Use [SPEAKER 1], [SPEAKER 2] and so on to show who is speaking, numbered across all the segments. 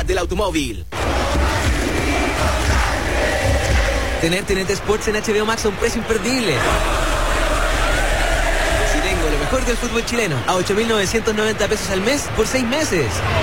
[SPEAKER 1] del automóvil. Tener TNT Sports en HBO Max a un precio imperdible. Si tengo lo mejor del fútbol chileno a 8.990 pesos al mes por 6 meses.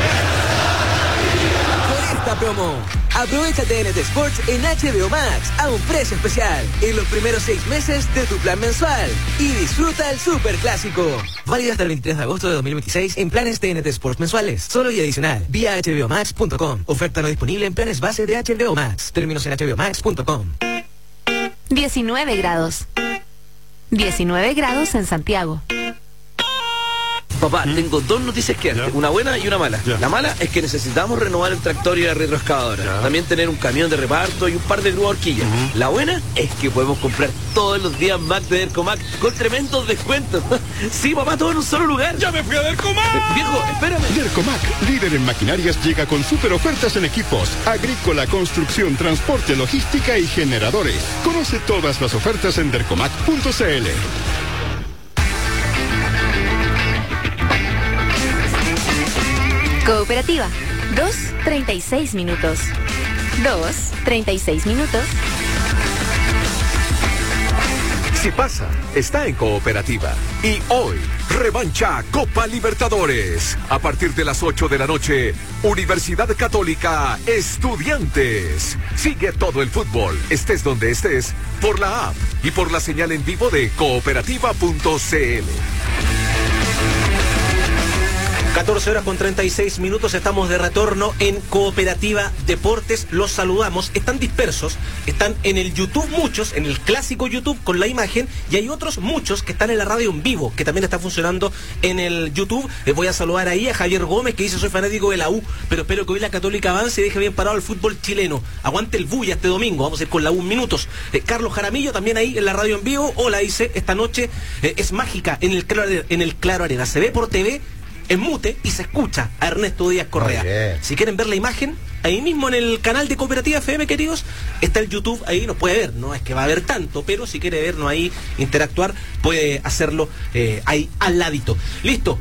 [SPEAKER 1] Por esta promo, aprovecha TNT Sports en HBO Max a un precio especial en los primeros 6 meses de tu plan mensual y disfruta el super clásico. Válido hasta el 23 de agosto de 2026 en planes TNT Sports mensuales, solo y adicional, vía hbomax.com. Oferta no disponible en planes base de HBO Max. Términos en hbomax.com.
[SPEAKER 2] 19 grados. 19 grados en Santiago.
[SPEAKER 3] Papá, tengo 2 noticias que darte, una buena y una mala. La mala es que necesitamos renovar el tractor y la retroexcavadora. También tener un camión de reparto y un par de grúas horquillas. La buena es que podemos comprar todos los días Mac de Dercomac con tremendos descuentos. Sí, papá, todo en un solo lugar.
[SPEAKER 4] ¡Ya me fui a Dercomac!
[SPEAKER 3] Viejo, espérame.
[SPEAKER 4] Dercomac, líder en maquinarias, llega con super ofertas en equipos, agrícola, construcción, transporte, logística y generadores. Conoce todas las ofertas en dercomac.cl.
[SPEAKER 2] Cooperativa, 2:36 minutos. 2:36 minutos.
[SPEAKER 5] Si pasa, está en Cooperativa. Y hoy, revancha Copa Libertadores. A partir de las 8 de la noche, Universidad Católica Estudiantes. Sigue todo el fútbol, estés donde estés, por la app y por la señal en vivo de cooperativa.cl.
[SPEAKER 6] 14 horas con 36 minutos, estamos de retorno en Cooperativa Deportes, los saludamos, están dispersos, están en el YouTube muchos, en el clásico YouTube con la imagen, y hay otros muchos que están en la radio en vivo, que también está funcionando en el YouTube. Voy a saludar ahí a Javier Gómez, que dice: soy fanático de la U, pero espero que hoy la Católica avance y deje bien parado el fútbol chileno. Aguante el bulla este domingo, vamos a ir con la U en minutos. Carlos Jaramillo también ahí en la radio en vivo. Hola, dice, esta noche es mágica en el Claro Arena, se ve por TV en mute y se escucha a Ernesto Díaz Correa. Si quieren ver la imagen, ahí mismo en el canal de Cooperativa FM, queridos, está el YouTube, ahí nos puede ver. No es que va a haber tanto, pero si quiere vernos ahí, interactuar, puede hacerlo ahí al ladito. Listo,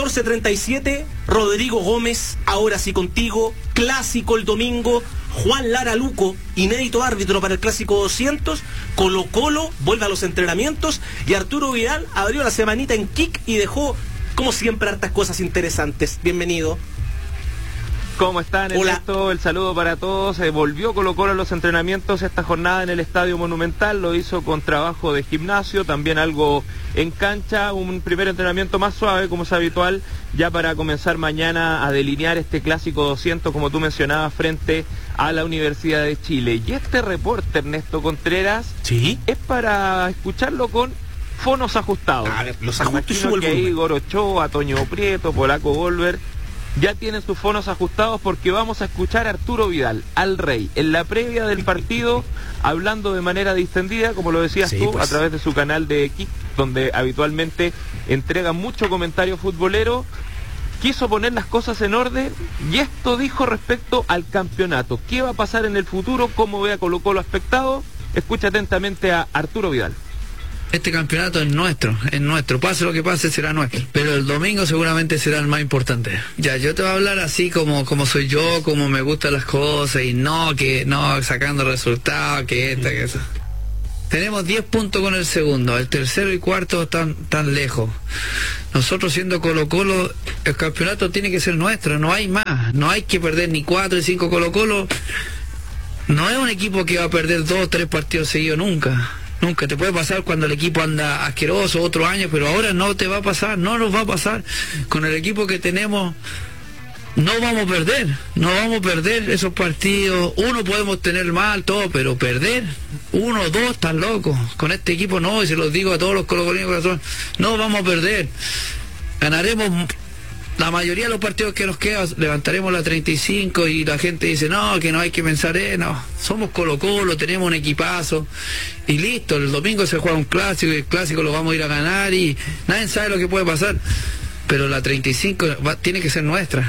[SPEAKER 6] 14:37, Rodrigo Gómez, ahora sí contigo, clásico el domingo. Juan Lara Luco, inédito árbitro para el clásico 200. Colo Colo vuelve a los entrenamientos y Arturo Vidal abrió la semanita en Kik y dejó, como siempre, hartas cosas interesantes. Bienvenido.
[SPEAKER 7] ¿Cómo están? Ernesto, el saludo para todos. Volvió Colo Colo a los entrenamientos esta jornada en el Estadio Monumental. Lo hizo con trabajo de gimnasio, también algo en cancha. Un primer entrenamiento más suave, como es habitual, ya para comenzar mañana a delinear este clásico 200, como tú mencionabas, frente a la Universidad de Chile. Y este reporte, Ernesto Contreras,
[SPEAKER 6] ¿sí?,
[SPEAKER 7] es para escucharlo con fonos ajustados.
[SPEAKER 6] Los ajustes
[SPEAKER 7] subo el volumen. Igor Ochoa, Toño Prieto, Polaco Volver ya tienen sus fonos ajustados, porque vamos a escuchar a Arturo Vidal, al Rey, en la previa del partido, hablando de manera distendida, como lo decías tú, pues, a través de su canal de X, donde habitualmente entrega mucho comentario futbolero. Quiso poner las cosas en orden y esto dijo respecto al campeonato. ¿Qué va a pasar en el futuro? ¿Cómo ve a Colo Colo aspectado? Escucha atentamente a Arturo Vidal.
[SPEAKER 8] Este campeonato es nuestro, pase lo que pase será nuestro, pero el domingo seguramente será el más importante. Ya, yo te voy a hablar así como soy yo, como me gustan las cosas, y no sacando resultados, que eso. Tenemos 10 puntos con el segundo, el tercero y cuarto están tan lejos. Nosotros, siendo Colo Colo, el campeonato tiene que ser nuestro, no hay más, no hay que perder ni 4 ni 5. Colo Colo no es un equipo que va a perder 2 o 3 partidos seguidos nunca. Nunca. Te puede pasar cuando el equipo anda asqueroso otro año, pero ahora no te va a pasar, no nos va a pasar. Con el equipo que tenemos no vamos a perder esos partidos. Uno podemos tener mal, todo, pero perder 1 o 2, están locos. Con este equipo no, y se los digo a todos los colocolinos, no vamos a perder. Ganaremos la mayoría de los partidos que nos quedan, levantaremos la 35 y la gente dice que no hay que pensar, no, somos Colo Colo, tenemos un equipazo y listo. El domingo se juega un clásico y el clásico lo vamos a ir a ganar y nadie sabe lo que puede pasar, pero la 35 tiene que ser nuestra.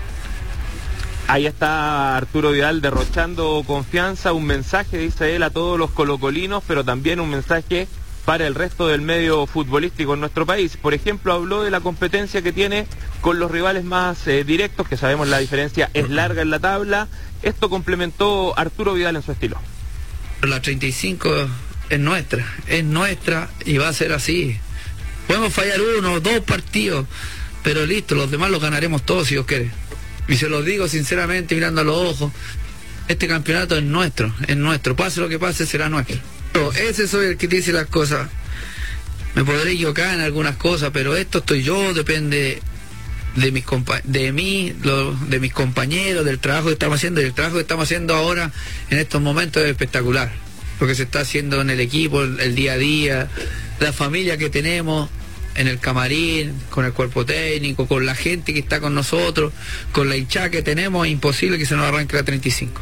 [SPEAKER 7] Ahí está Arturo Vidal derrochando confianza, un mensaje, dice él, a todos los colocolinos, pero también un mensaje para el resto del medio futbolístico en nuestro país. Por ejemplo, habló de la competencia que tiene con los rivales más directos, que sabemos la diferencia es larga en la tabla. Esto complementó Arturo Vidal en su estilo.
[SPEAKER 8] La 35 es nuestra y va a ser así. Podemos fallar 1 o 2 partidos, pero listo, los demás los ganaremos todos si Dios quiere. Y se los digo sinceramente, mirando a los ojos, este campeonato es nuestro, pase lo que pase, será nuestro. Ese soy el que dice las cosas. Me podré equivocar en algunas cosas, pero esto estoy yo, depende de mis compañeros, del trabajo que estamos haciendo, y el trabajo que estamos haciendo ahora en estos momentos es espectacular. Lo que se está haciendo en el equipo, el día a día, la familia que tenemos en el camarín, con el cuerpo técnico, con la gente que está con nosotros, con la hinchada que tenemos, es imposible que se nos arranque la 35.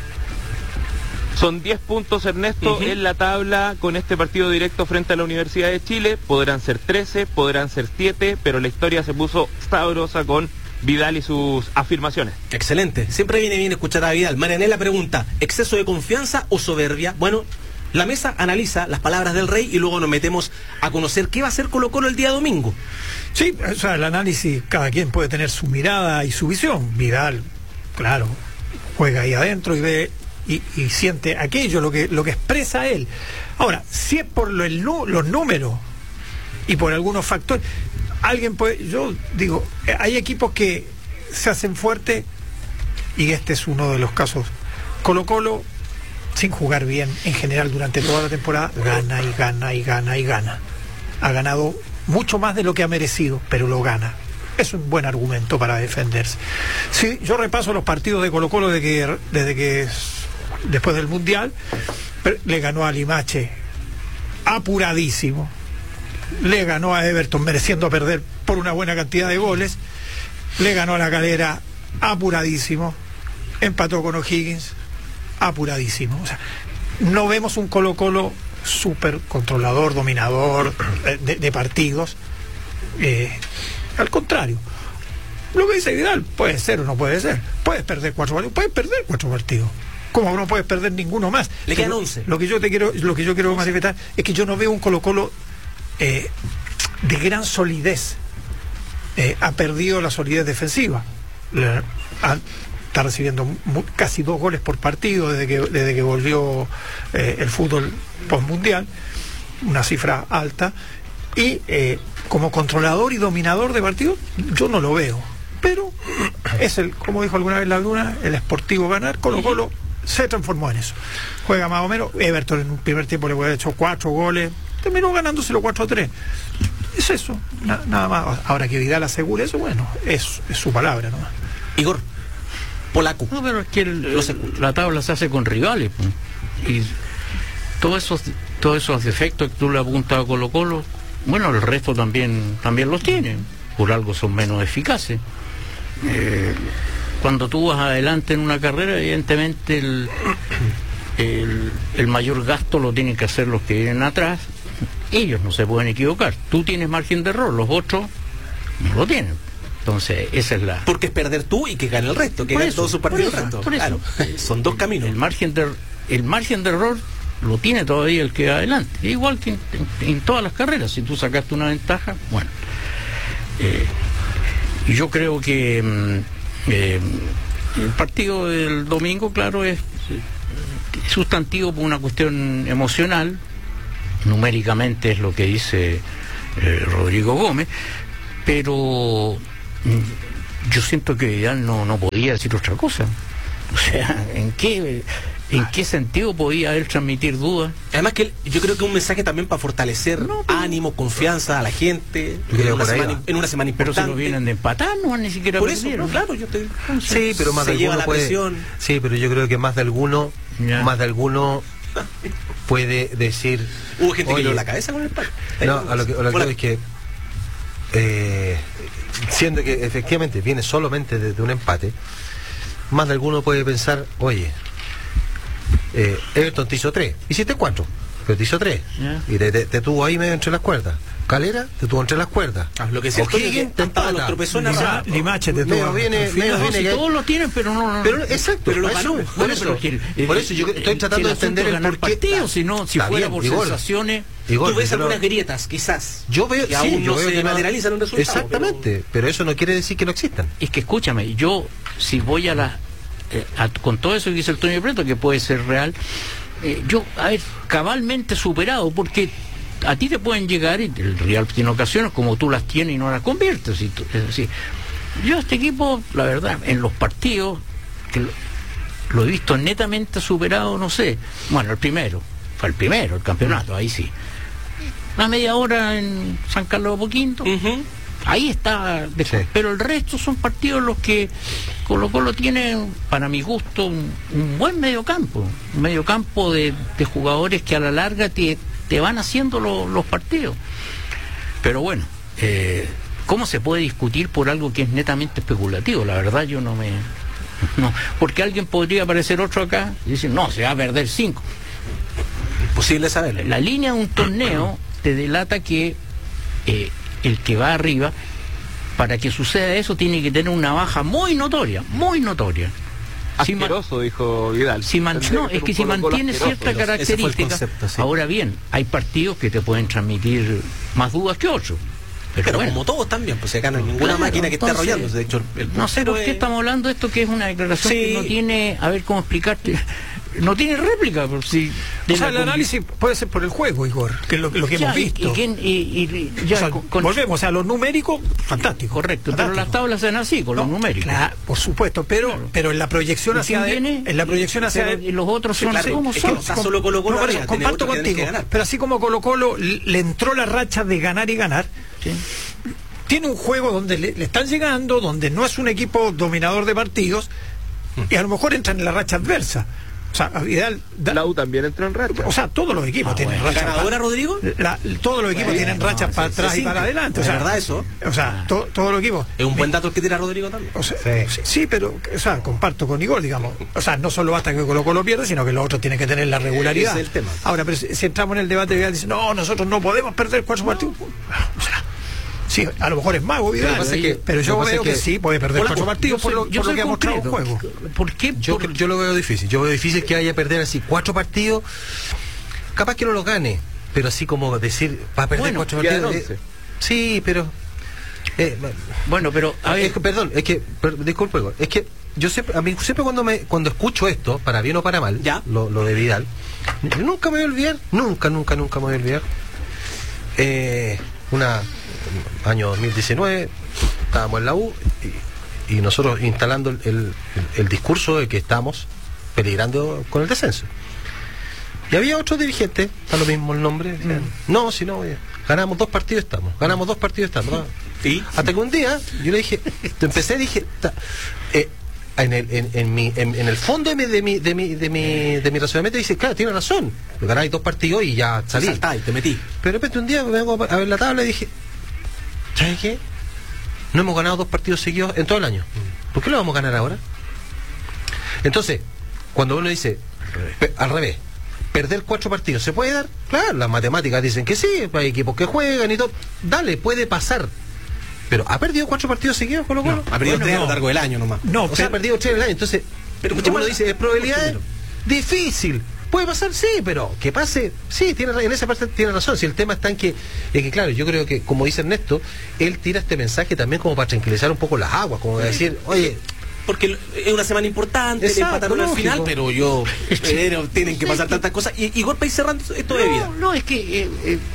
[SPEAKER 7] Son 10 puntos, Ernesto, en la tabla con este partido directo frente a la Universidad de Chile. Podrán ser 13, podrán ser 7, pero la historia se puso sabrosa con Vidal y sus afirmaciones.
[SPEAKER 6] Excelente, siempre viene bien escuchar a Vidal. Marianela pregunta, ¿exceso de confianza o soberbia? Bueno, la mesa analiza las palabras del Rey y luego nos metemos a conocer qué va a hacer Colo-Colo el día domingo.
[SPEAKER 9] Sí, o sea, el análisis, cada quien puede tener su mirada y su visión. Vidal, claro, juega ahí adentro y ve y siente aquello, lo que expresa él. Ahora, si es por los números y por algunos factores, alguien puede, yo digo, hay equipos que se hacen fuertes y este es uno de los casos. Colo-Colo, sin jugar bien en general durante toda la temporada, gana y gana y gana y gana. Ha ganado mucho más de lo que ha merecido, pero lo gana. Es un buen argumento para defenderse. Si yo repaso los partidos de Colo-Colo desde que después del Mundial, le ganó a Limache apuradísimo, le ganó a Everton mereciendo perder por una buena cantidad de goles, le ganó a La Calera apuradísimo, empató con O'Higgins apuradísimo. O sea, no vemos un Colo-Colo súper controlador, dominador de partidos, al contrario. Lo que dice Vidal puede ser o no puede ser, puedes perder 4 partidos, puedes perder 4 partidos, como no puedes perder ninguno más.
[SPEAKER 6] Le quedan 11.
[SPEAKER 9] Lo que yo quiero manifestar es que yo no veo un Colo-Colo de gran solidez. Ha perdido la solidez defensiva. Está recibiendo casi 2 goles por partido desde que volvió el fútbol postmundial, una cifra alta, y como controlador y dominador de partidos yo no lo veo, pero es como dijo alguna vez la Luna, el Sportivo ganar. Colo-Colo se transformó en eso, juega más o menos. Everton en un primer tiempo le hubiera hecho 4 goles, terminó ganándoselo 4-3. Es eso, nada más. Ahora que Vidal asegure eso, bueno, es su palabra nomás.
[SPEAKER 6] Igor Polaco.
[SPEAKER 10] No, pero es que la tabla se hace con rivales, pues. Y todos esos defectos que tú le apuntas a Colo-Colo, bueno, el resto también los tiene, por algo son menos eficaces. Cuando tú vas adelante en una carrera, evidentemente el mayor gasto lo tienen que hacer los que vienen atrás. Ellos no se pueden equivocar, tú tienes margen de error, los otros no lo tienen. Entonces esa es la...
[SPEAKER 6] Porque es perder tú y que gane el resto, que gane todos sus partidos el resto. Claro, son dos caminos.
[SPEAKER 10] El margen de error lo tiene todavía el que va adelante, igual que en todas las carreras. Si tú sacaste una ventaja, bueno, yo creo que el partido del domingo, claro, es sustantivo por una cuestión emocional. Numéricamente es lo que dice Rodrigo Gómez, pero yo siento que Vidal no podía decir otra cosa. O sea, ¿en qué sentido podía él transmitir dudas?
[SPEAKER 6] Además que yo creo que un mensaje también para fortalecer ánimo, confianza a la gente en una semana importante.
[SPEAKER 10] Pero si no vienen de empatar, no van ni siquiera
[SPEAKER 6] por eso, claro,
[SPEAKER 11] sí, pero más de alguno puede, sí, pero yo creo que más de alguno puede decir,
[SPEAKER 6] hubo gente que dio la cabeza con el palo.
[SPEAKER 11] No, a lo que es que siendo que efectivamente viene solamente desde un empate, más de alguno puede pensar, oye, Everton te hizo 3, hiciste 4, pero te hizo 3, y te tuvo ahí medio entre las cuerdas. Calera te tuvo entre las cuerdas.
[SPEAKER 6] Lo que es cierto es que
[SPEAKER 11] te empata.
[SPEAKER 6] los tropezones
[SPEAKER 9] Limache te tuvo.
[SPEAKER 10] Todos lo tienen, pero no.
[SPEAKER 11] Pero exacto,
[SPEAKER 6] pero lo ganó.
[SPEAKER 11] Por eso yo estoy tratando de entender el
[SPEAKER 10] ganar
[SPEAKER 11] porqué.
[SPEAKER 10] partidos, si fuera por sensaciones.
[SPEAKER 6] Tú ves algunas grietas, quizás.
[SPEAKER 11] Yo veo,
[SPEAKER 6] que aún no se materializan un resultado.
[SPEAKER 11] Exactamente, pero eso no quiere decir que no existan.
[SPEAKER 10] Es que escúchame, yo si voy con todo eso que dice el Toño Prieto, que puede ser real, yo, cabalmente superado, porque a ti te pueden llegar, y el Real tiene ocasiones como tú las tienes y no las conviertes. Es decir, yo a este equipo, la verdad, en los partidos, que lo he visto netamente superado, no sé. Bueno, fue el campeonato, ahí sí. Una media hora en San Carlos de Apoquindo, ahí está, pero el resto son partidos en los que Colo-Colo tiene, para mi gusto, un buen mediocampo, un mediocampo de jugadores que a la larga te van haciendo los partidos. Pero bueno, ¿cómo se puede discutir por algo que es netamente especulativo? La verdad yo no, porque alguien podría aparecer otro acá y decir, no, se va a perder 5.
[SPEAKER 6] Imposible saberlo.
[SPEAKER 10] La línea de un torneo te delata que el que va arriba, para que suceda eso, tiene que tener una baja muy notoria.
[SPEAKER 7] Asqueroso, dijo Vidal.
[SPEAKER 10] Es que si mantiene cierta característica. Ahora bien, hay partidos que te pueden transmitir más dudas que otros. Pero bueno,
[SPEAKER 6] como todos también, pues se gana ninguna máquina que esté arrollando. De hecho,
[SPEAKER 10] no sé por qué estamos hablando de esto, que es una declaración que no tiene, a ver cómo explicarte, no tiene réplica. O
[SPEAKER 9] sea, el análisis puede ser por el juego, Igor, que es lo que hemos visto. Volvemos a lo numérico, fantástico.
[SPEAKER 10] Correcto, pero las tablas sean así, con los numéricos.
[SPEAKER 9] Claro, por supuesto, pero en la proyección hacia
[SPEAKER 10] y los otros son como son.
[SPEAKER 6] Solo Colo-Colo
[SPEAKER 9] comparto contigo, pero así como Colo-Colo le entró la racha de ganar y ganar, tiene un juego donde le están llegando, donde no es un equipo dominador de partidos, y a lo mejor entra en la racha adversa. O sea, Vidal,
[SPEAKER 7] la U también entró en racha.
[SPEAKER 9] O sea, todos los equipos tienen rachas.
[SPEAKER 6] ¿Ganadora, Rodrigo?
[SPEAKER 9] Todos los equipos tienen rachas para atrás y para adelante. O sea,
[SPEAKER 6] ¿verdad eso?
[SPEAKER 9] O sea, todos los equipos.
[SPEAKER 6] Es un buen dato el que tira Rodrigo también.
[SPEAKER 9] O sea, sí, pero comparto con Igor, digamos. O sea, no solo basta que Colo-Colo pierda, sino que los otros tienen que tener la regularidad.
[SPEAKER 6] Ese es el tema.
[SPEAKER 9] Ahora, pero si entramos en el debate, Vidal dice, no, nosotros no podemos perder 4 partidos. O sea, sí, a lo mejor es mago, Vidal, pero yo veo que sí puede perder 4 partidos por lo que ha mostrado el juego.
[SPEAKER 10] ¿Por qué?
[SPEAKER 11] Yo lo veo difícil. Yo veo difícil que vaya a perder así 4 partidos. Capaz que no lo gane, pero así como decir, va a perder 4 partidos. Sí, pero...
[SPEAKER 10] bueno, pero...
[SPEAKER 11] Perdón, disculpe, es que yo siempre cuando escucho esto, para bien o para mal, lo de Vidal, yo nunca me voy a olvidar, nunca me voy a olvidar. Año 2019, estábamos en la U y nosotros instalando el discurso de que estamos peligrando con el descenso. Y había otro dirigente, está lo mismo el nombre, decían, no, si no, ganamos 2 partidos estamos. ¿Sí? Hasta que un día yo le dije, dije, en el fondo de mi razonamiento dice, claro, tiene razón, ganáis 2 partidos y ya salí.
[SPEAKER 6] Y te metí.
[SPEAKER 11] Pero de repente un día me vengo a ver la tabla y dije, ¿sabes qué? No hemos ganado 2 partidos seguidos en todo el año. ¿Por qué lo vamos a ganar ahora? Entonces, cuando uno dice al revés, perder 4 partidos, ¿se puede dar? Claro, las matemáticas dicen que sí, hay equipos que juegan y todo. Dale, puede pasar. Pero ¿ha perdido 4 partidos seguidos con lo cual?
[SPEAKER 6] Ha perdido 3 a lo largo del año nomás.
[SPEAKER 11] Ha perdido 3 en el año. Entonces, pero uno dice, ¿es probabilidad? Difícil. Puede pasar, sí, pero que pase, sí, en esa parte tiene razón. Si el tema está en que claro, yo creo que, como dice Ernesto, él tira este mensaje también como para tranquilizar un poco las aguas, como decir, oye,
[SPEAKER 6] porque es una semana importante, le empataron al final, pero tienen que pasar tantas cosas. Y golpe y cerrando esto de vida.
[SPEAKER 10] No, es que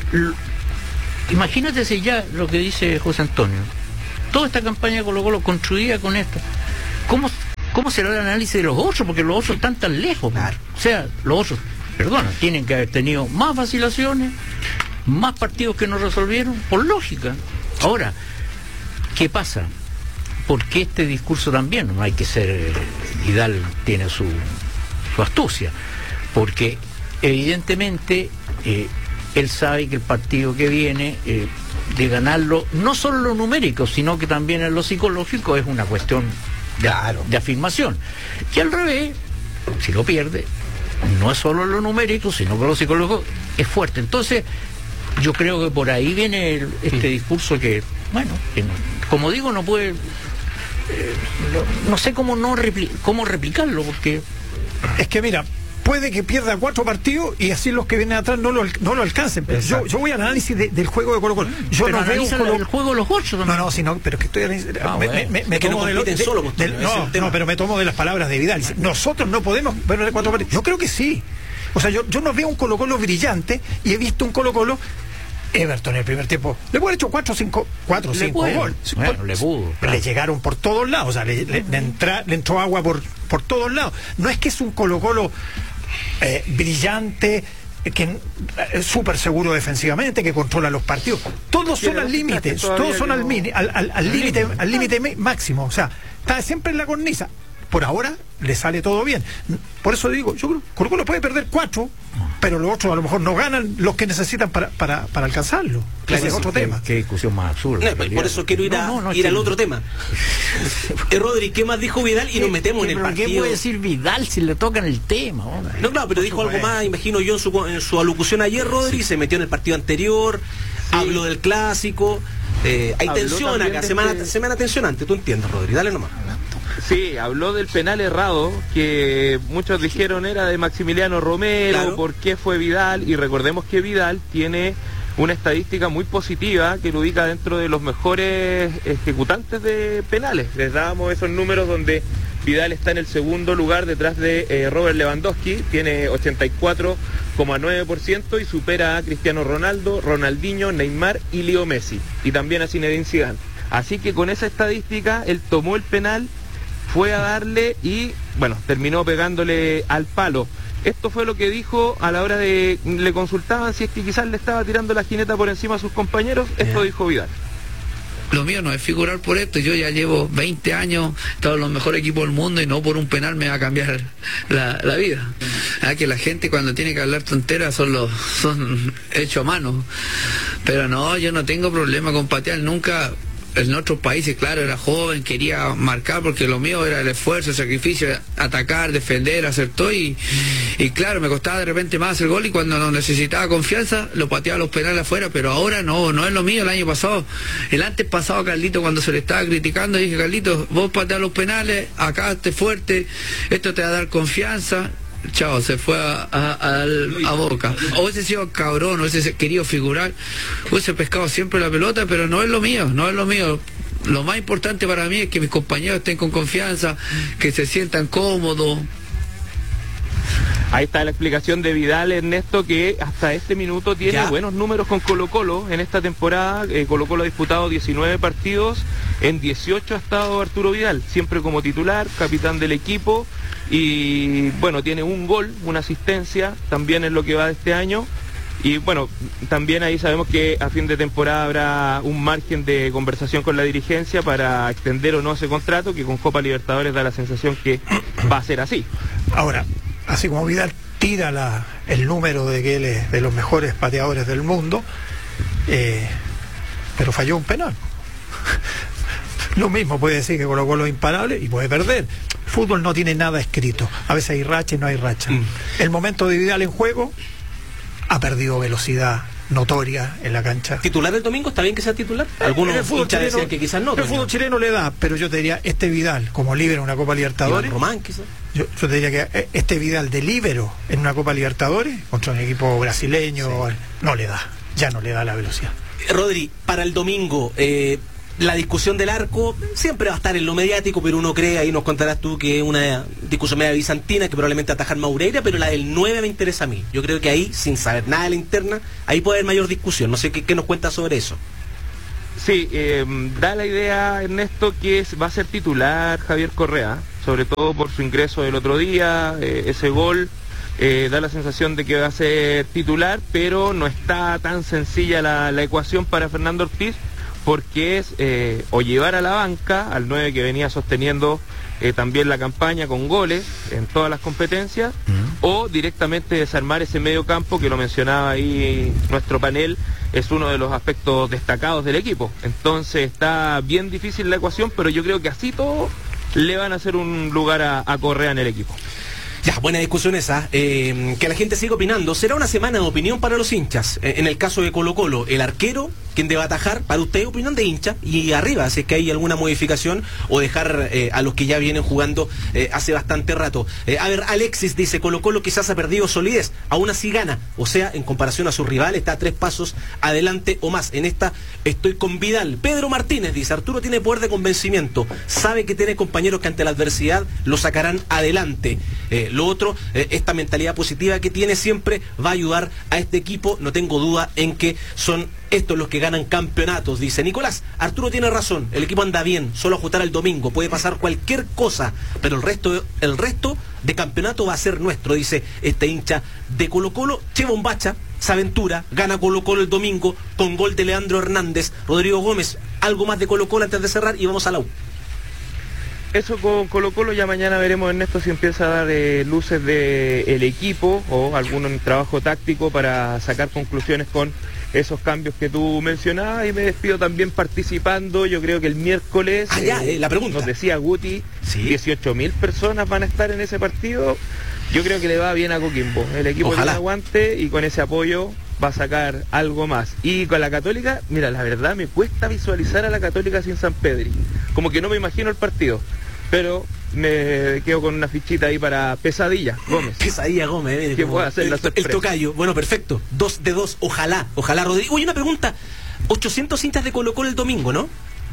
[SPEAKER 10] imagínate si ya lo que dice José Antonio, toda esta campaña de Colo-Colo construida con esto, ¿cómo será el análisis de los otros? Porque los otros están tan lejos. Claro. O sea, los otros, tienen que haber tenido más vacilaciones, más partidos que no resolvieron, por lógica. Ahora, ¿qué pasa? Porque este discurso también, no hay que ser... Vidal tiene su astucia, porque evidentemente él sabe que el partido que viene, de ganarlo, no solo en lo numérico, sino que también en lo psicológico, es una cuestión de afirmación. Y al revés, si lo pierde, no es solo lo numérico, sino que lo psicológico es fuerte. Entonces, yo creo que por ahí viene este discurso que, bueno, como digo, no puede, no sé cómo cómo replicarlo, porque
[SPEAKER 9] es que mira, puede que pierda 4 partidos y así los que vienen atrás no lo alcancen. Yo voy al análisis del juego de Colo-Colo. Yo
[SPEAKER 10] pero
[SPEAKER 9] no veo
[SPEAKER 10] el juego de los 8
[SPEAKER 9] No, sino, pero es que estoy me tomo pero me tomo de las palabras de Vidal. Nosotros no podemos ver 4 partidos. Yo creo que sí. O sea, yo no veo un Colo-Colo brillante y he visto un Colo-Colo. Everton en el primer tiempo le puede haber hecho 4 o 5 goles.
[SPEAKER 10] Bueno, le pudo.
[SPEAKER 9] Le llegaron por todos lados, o sea, le entró agua por todos lados. No es que es un Colo-Colo brillante, que es súper seguro defensivamente, que controla los partidos. Todos son al límite, todos son al límite máximo. O sea, está siempre en la cornisa. Por ahora le sale todo bien. Por eso digo, yo creo que Colo-Colo puede perder 4, pero los otros a lo mejor no ganan los que necesitan para alcanzarlo. Ese es otro tema.
[SPEAKER 10] Qué discusión más absurda.
[SPEAKER 6] Por eso quiero ir al otro tema. Rodri, ¿qué más dijo Vidal? Y nos metemos en el partido.
[SPEAKER 10] ¿Qué puede decir Vidal si le tocan el tema?
[SPEAKER 6] No, claro, pero dijo algo más, imagino yo, en su alocución ayer, Rodri, se metió en el partido anterior, habló del clásico. Hay tensión acá, semana tensionante, tú entiendes, Rodri, dale nomás.
[SPEAKER 7] Sí, habló del penal errado, que muchos dijeron era de Maximiliano Romero, claro. ¿Por qué fue Vidal? Y recordemos que Vidal tiene una estadística muy positiva que lo ubica dentro de los mejores ejecutantes de penales. Les dábamos esos números donde Vidal está en el segundo lugar detrás de Robert Lewandowski, tiene 84,9% y supera a Cristiano Ronaldo, Ronaldinho, Neymar y Leo Messi, y también a Zinedine Zidane. Así que con esa estadística, él tomó el penal, fue a darle y, bueno, terminó pegándole al palo. Esto fue lo que dijo a la hora de... Le consultaban si es que quizás le estaba tirando la jineta por encima a sus compañeros. Esto dijo Vidal.
[SPEAKER 8] Lo mío no es figurar por esto. Yo ya llevo 20 años, he estado en los mejores equipos del mundo y no por un penal me va a cambiar la vida. Que la gente cuando tiene que hablar tonteras son hechos a mano. Pero no, yo no tengo problema con patear nunca. En otros países, claro, era joven, quería marcar porque lo mío era el esfuerzo, el sacrificio, atacar, defender, hacer todo y claro, me costaba de repente más el gol y cuando no necesitaba confianza lo pateaba los penales afuera, pero ahora no es lo mío. El año pasado, el antes pasado a Carlito cuando se le estaba criticando, dije, Carlito, vos pateas los penales, acá esté fuerte, esto te va a dar confianza. Chao, se fue a Boca. O hubiese sido cabrón, o hubiese querido figurar, hubiese pescado siempre la pelota, pero no es lo mío. Lo más importante para mí es que mis compañeros estén con confianza, que se sientan cómodos.
[SPEAKER 7] Ahí está la explicación de Vidal, Ernesto, que hasta este minuto tiene buenos números con Colo-Colo en esta temporada. Colo-Colo ha disputado 19 partidos, en 18 ha estado Arturo Vidal, siempre como titular, capitán del equipo, y bueno, tiene un gol, una asistencia, también es lo que va de este año. Y bueno, también ahí sabemos que a fin de temporada habrá un margen de conversación con la dirigencia para extender o no ese contrato, que con Copa Libertadores da la sensación que va a ser así.
[SPEAKER 9] Ahora, así como Vidal tira el número de que él es de los mejores pateadores del mundo, pero falló un penal. Lo mismo puede decir que Colo-Colo es imparable y puede perder. El fútbol no tiene nada escrito. A veces hay racha y no hay racha. El momento de Vidal en juego ha perdido velocidad notoria en la cancha.
[SPEAKER 6] ¿Titular el domingo? ¿Está bien que sea titular? Algunos hinchas decían que quizás no.
[SPEAKER 9] El fútbol chileno le da, pero yo te diría, este Vidal como líbero en una Copa Libertadores.
[SPEAKER 6] Román, quizás.
[SPEAKER 9] Yo te diría que este Vidal de líbero en una Copa Libertadores contra un equipo brasileño no le da, ya no le da la velocidad.
[SPEAKER 6] Rodri, para el domingo, la discusión del arco siempre va a estar en lo mediático, pero uno cree, ahí nos contarás tú, que es una discusión media bizantina, que probablemente atajar Maureira, pero la del 9 me interesa a mí. Yo creo que ahí, sin saber nada de la interna, ahí puede haber mayor discusión. No sé qué nos cuentas sobre eso.
[SPEAKER 7] Sí, da la idea, Ernesto, que va a ser titular Javier Correa, sobre todo por su ingreso del otro día, ese gol. Da la sensación de que va a ser titular, pero no está tan sencilla la ecuación para Fernando Ortiz, porque es o llevar a la banca al 9 que venía sosteniendo también la campaña con goles en todas las competencias, o directamente desarmar ese medio campo que lo mencionaba ahí nuestro panel, es uno de los aspectos destacados del equipo. Entonces está bien difícil la ecuación, pero yo creo que así todo le van a hacer un lugar a Correa en el equipo.
[SPEAKER 6] Ya, buena discusión esa. Que la gente siga opinando. Será una semana de opinión para los hinchas. En el caso de Colo-Colo, el arquero, quien debe atajar, para usted, opinión de hincha. Y arriba, si es que hay alguna modificación o dejar a los que ya vienen jugando hace bastante rato. A ver, Alexis dice, Colo-Colo quizás ha perdido solidez, aún así gana. O sea, en comparación a su rival, está 3 pasos adelante o más. En esta estoy con Vidal. Pedro Martínez dice, Arturo tiene poder de convencimiento. Sabe que tiene compañeros que ante la adversidad lo sacarán adelante. Lo otro, esta mentalidad positiva que tiene siempre va a ayudar a este equipo. No tengo duda en que son estos los que ganan campeonatos, dice Nicolás. Arturo tiene razón, el equipo anda bien, solo ajustar el domingo, puede pasar cualquier cosa, pero el resto de campeonato va a ser nuestro, dice este hincha de Colo-Colo. Che Bombacha se aventura, gana Colo-Colo el domingo con gol de Leandro Hernández. Rodrigo Gómez, algo más de Colo-Colo antes de cerrar y vamos a la U.
[SPEAKER 7] Eso con Colo-Colo, ya mañana veremos, Ernesto, si empieza a dar luces del equipo o algún trabajo táctico para sacar conclusiones con esos cambios que tú mencionabas. Y me despido también participando. Yo creo que el miércoles,
[SPEAKER 6] la pregunta
[SPEAKER 7] nos decía Guti,
[SPEAKER 6] ¿sí?
[SPEAKER 7] 18.000 personas van a estar en ese partido. Yo creo que le va bien a Coquimbo. El equipo tiene aguante y con ese apoyo va a sacar algo más. Y con la Católica, mira, la verdad me cuesta visualizar a la Católica sin San Pedri. Como que no me imagino el partido. Pero me quedo con una fichita ahí para Pesadilla Gómez.
[SPEAKER 6] Pesadilla Gómez,
[SPEAKER 7] que pueda hacer la sorpresa.
[SPEAKER 6] El tocayo, bueno, perfecto. 2 de 2, ojalá Rodrigo. Oye, una pregunta, 800 hinchas de Colo-Colo el domingo, ¿no?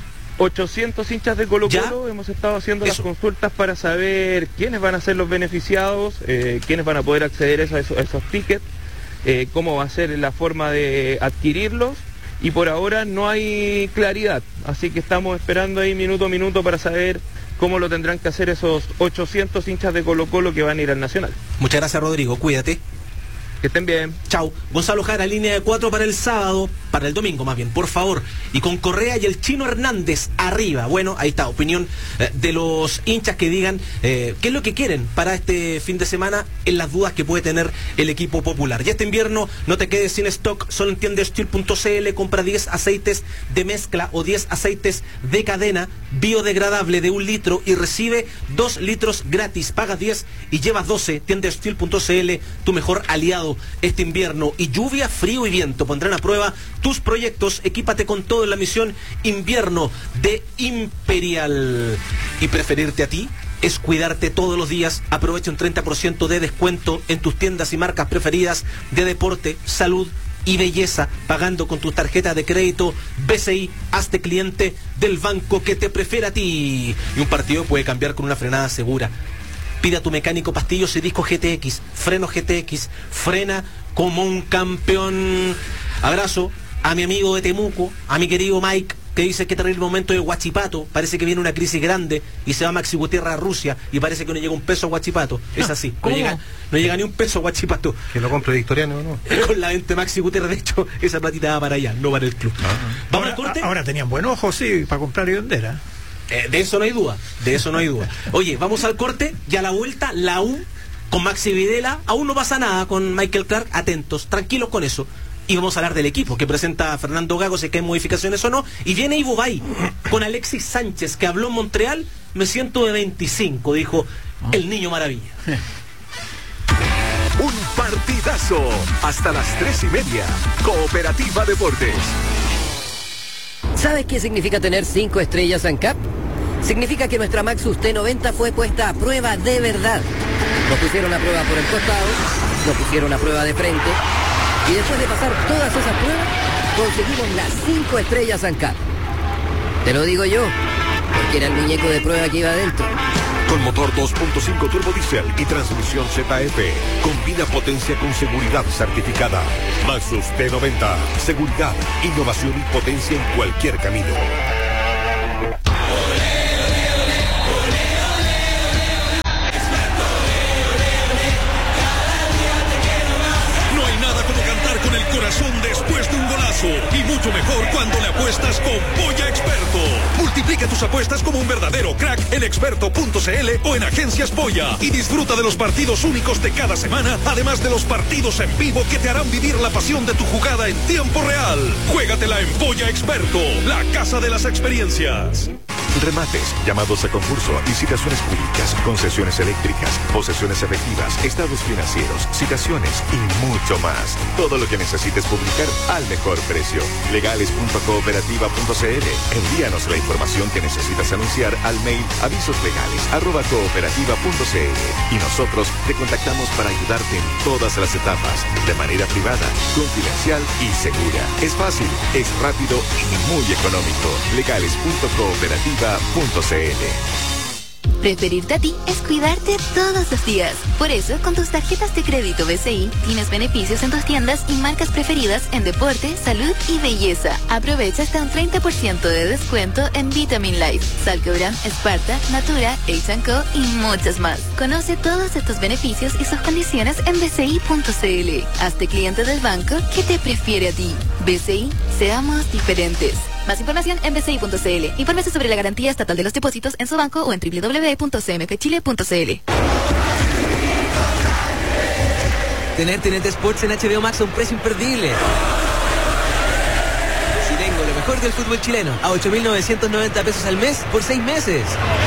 [SPEAKER 7] 800 hinchas de Colo-Colo, hemos estado haciendo las consultas para saber quiénes van a ser los beneficiados, quiénes van a poder acceder a esos tickets, cómo va a ser la forma de adquirirlos. Y por ahora no hay claridad, así que estamos esperando ahí minuto a minuto para saber cómo lo tendrán que hacer esos 800 hinchas de Colo-Colo que van a ir al Nacional.
[SPEAKER 6] Muchas gracias, Rodrigo, cuídate.
[SPEAKER 7] Que estén bien.
[SPEAKER 6] Chau. Gonzalo Jara, línea de 4 para el sábado, para el domingo más bien, por favor. Y con Correa y el Chino Hernández arriba. Bueno, ahí está, opinión de los hinchas que digan qué es lo que quieren para este fin de semana en las dudas que puede tener el equipo popular. Ya este invierno no te quedes sin stock, solo en tiendasteel.cl, compra 10 aceites de mezcla o 10 aceites de cadena biodegradable de 1 litro y recibe 2 litros gratis. Pagas 10 y llevas 12. Tiendasteel.cl, tu mejor aliado este invierno. Y lluvia, frío y viento pondrán a prueba tus proyectos. Equípate con todo en la misión invierno de Imperial. Y preferirte a ti es cuidarte todos los días. Aprovecha un 30% de descuento en tus tiendas y marcas preferidas de deporte, salud y belleza, pagando con tus tarjetas de crédito BCI. Hazte cliente del banco que te prefiere a ti. Y un partido puede cambiar con una frenada segura. Pida a tu mecánico pastillos y discos GTX, frenos GTX, frena como un campeón. Abrazo a mi amigo de Temuco, a mi querido Mike, que dice que terrible momento de Huachipato. Parece que viene una crisis grande y se va Maxi Gutiérrez a Rusia y parece que no llega un peso a Huachipato. Es así, no llega ni un peso a Huachipato.
[SPEAKER 11] Que lo compre Victoriano, ¿no?
[SPEAKER 6] Con la venta Maxi Gutiérrez, de hecho, esa platita va para allá, no para el club.
[SPEAKER 9] ¿Vamos al corte? Ahora tenían buen ojo, sí, para comprar y vender, ¿eh?
[SPEAKER 6] De eso no hay duda, Oye, vamos al corte y a la vuelta, la U con Maxi Videla. Aún no pasa nada con Michael Clark, atentos, tranquilos con eso. Y vamos a hablar del equipo que presenta Fernando Gago, si hay modificaciones o no. Y viene Ivo Bay con Alexis Sánchez, que habló en Montreal. Me siento de 25, dijo el niño maravilla.
[SPEAKER 5] Un partidazo hasta las 3:30. Cooperativa Deportes.
[SPEAKER 12] ¿Sabes qué significa tener 5 estrellas ANCAP? Significa que nuestra Maxus T90 fue puesta a prueba de verdad. Nos pusieron a prueba por el costado, nos pusieron a prueba de frente, y después de pasar todas esas pruebas, conseguimos las 5 estrellas ANCAP. Te lo digo yo, porque era el muñeco de prueba que iba adentro.
[SPEAKER 5] Con motor 2.5 turbo diesel y transmisión ZF. Combina potencia con seguridad certificada. Maxus T90. Seguridad, innovación y potencia en cualquier camino.
[SPEAKER 13] No hay nada como cantar con el corazón después de un golazo. Y mucho mejor cuando le apuestas con Polla Experto. Multiplica tus apuestas como un verdadero crack en experto.cl o en Agencias Polla. Y disfruta de los partidos únicos de cada semana, además de los partidos en vivo que te harán vivir la pasión de tu jugada en tiempo real. Juégatela en Polla Experto, la casa de las experiencias.
[SPEAKER 5] Remates, llamados a concurso, licitaciones públicas, concesiones eléctricas, posesiones efectivas, estados financieros, citaciones y mucho más. Todo lo que necesites publicar al mejor precio. Legales.cooperativa.cl. Envíanos la información que necesitas anunciar al mail avisoslegales@cooperativa.cl y nosotros te contactamos para ayudarte en todas las etapas, de manera privada, confidencial y segura. Es fácil, es rápido y muy económico. Legales.cooperativa.cl.
[SPEAKER 2] Preferirte a ti es cuidarte todos los días. Por eso, con tus tarjetas de crédito BCI, tienes beneficios en tus tiendas y marcas preferidas en deporte, salud y belleza. Aprovecha hasta un 30% de descuento en Vitamin Life, Salcobran, Sparta, Natura, H&Co y muchas más. Conoce todos estos beneficios y sus condiciones en bci.cl. Hazte cliente del banco que te prefiere a ti. BCI, seamos diferentes. Más información en bci.cl. Infórmese sobre la garantía estatal de los depósitos en su banco o en www.cmfchile.cl.
[SPEAKER 1] Tener TNT Sports en HBO Max a un precio imperdible. Si tengo lo mejor del fútbol chileno a 8.990 pesos al mes por 6 meses.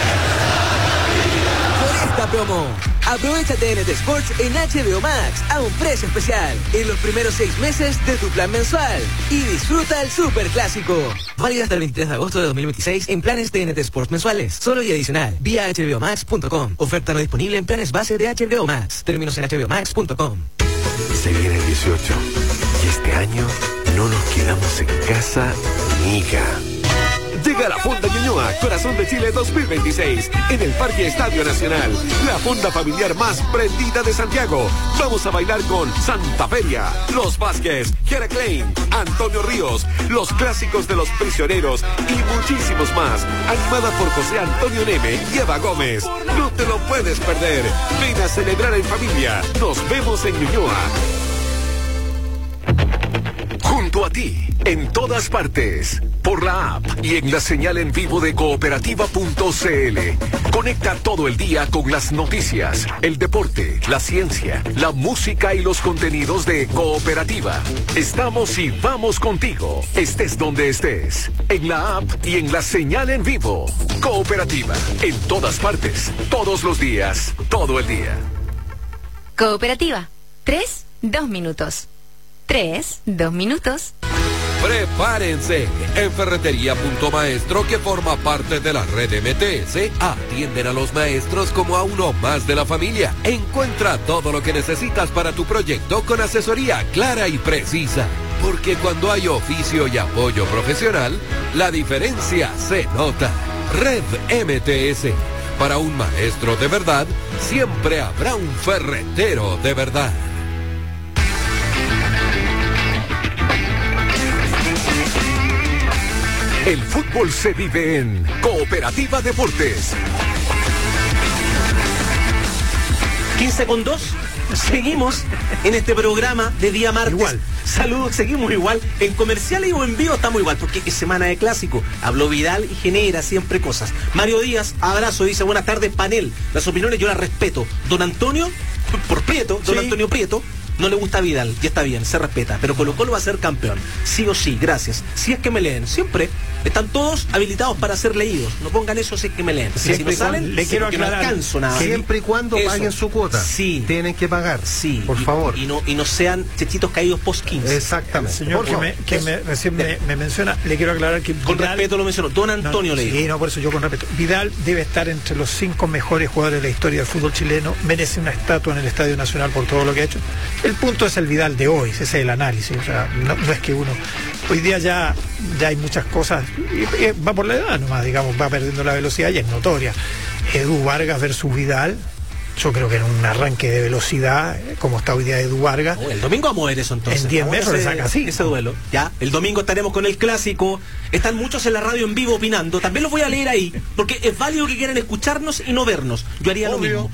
[SPEAKER 1] Por esta promo, aprovecha TNT Sports en HBO Max a un precio especial en los primeros 6 meses de tu plan mensual y disfruta el super clásico. Válido hasta el 23 de agosto de 2026 en planes TNT Sports mensuales, solo y adicional, vía hbomax.com. Oferta no disponible en planes base de HBO Max. Términos en hbomax.com.
[SPEAKER 5] Se viene el 18 y este año no nos quedamos en casa, amiga. Llega la Fonda Ñuñoa, Corazón de Chile 2026, en el Parque Estadio Nacional. La fonda familiar más prendida de Santiago. Vamos a bailar con Santa Feria, Los Vázquez, Jera Klein, Antonio Ríos, los clásicos de Los Prisioneros y muchísimos más. Animada por José Antonio Neme y Eva Gómez. No te lo puedes perder. Ven a celebrar en familia. Nos vemos en Ñuñoa. Junto a ti, en todas partes, por la app y en la señal en vivo de cooperativa.cl. Conecta todo el día con las noticias, el deporte, la ciencia, la música y los contenidos de Cooperativa. Estamos y vamos contigo, estés donde estés, en la app y en la señal en vivo. Cooperativa, en todas partes, todos los días, todo el día.
[SPEAKER 2] Cooperativa. 3, 2 minutos. 3, 2 minutos.
[SPEAKER 14] Prepárense. En Ferretería Punto Maestro, que forma parte de la red MTS, atienden a los maestros como a uno más de la familia. Encuentra todo lo que necesitas para tu proyecto con asesoría clara y precisa. Porque cuando hay oficio y apoyo profesional, la diferencia se nota. Red MTS. Para un maestro de verdad, siempre habrá un ferretero de verdad.
[SPEAKER 5] El fútbol se vive en Cooperativa Deportes.
[SPEAKER 6] 15:02. Seguimos en este programa de día martes. Igual. Saludos, seguimos igual. En comerciales o en vivo estamos igual, porque es semana de clásico. Habló Vidal y genera siempre cosas. Mario Díaz, abrazo, dice buenas tardes, panel. Las opiniones yo las respeto. Don Antonio, por Prieto, don Antonio Prieto, no le gusta Vidal, ya está bien, se respeta, pero Colo-Colo va a ser campeón, sí o sí, gracias. Si es que me leen, siempre están todos habilitados para ser leídos, no pongan eso si es que me leen. Si no salen,
[SPEAKER 11] le quiero aclarar,
[SPEAKER 6] no alcanzo nada.
[SPEAKER 11] Siempre y cuando
[SPEAKER 6] eso
[SPEAKER 11] paguen su cuota,
[SPEAKER 6] sí,
[SPEAKER 11] tienen que pagar,
[SPEAKER 6] sí,
[SPEAKER 11] por favor.
[SPEAKER 6] Y no sean chechitos caídos post 15.
[SPEAKER 11] Exactamente.
[SPEAKER 9] Señor, recién me menciona, le quiero aclarar que
[SPEAKER 6] con
[SPEAKER 9] Vidal,
[SPEAKER 6] respeto lo mencionó, don Antonio le dijo.
[SPEAKER 9] Sí, no, por eso yo con respeto. Vidal debe estar entre los 5 mejores jugadores de la historia del fútbol chileno, merece una estatua en el Estadio Nacional por todo lo que ha hecho. El punto es el Vidal de hoy, ese es el análisis, o sea, no es que uno hoy día ya hay muchas cosas y va por la edad nomás, digamos, va perdiendo la velocidad y es notoria. Edu Vargas versus Vidal, yo creo que en un arranque de velocidad, como está hoy día Edu Vargas,
[SPEAKER 6] el domingo vamos a ver eso entonces.
[SPEAKER 9] En 10 metros le saca así.
[SPEAKER 6] Ese duelo. Ya, el domingo estaremos con el clásico. Están muchos en la radio en vivo opinando. También los voy a leer ahí, porque es válido que quieran escucharnos y no vernos. Yo haría lo mismo.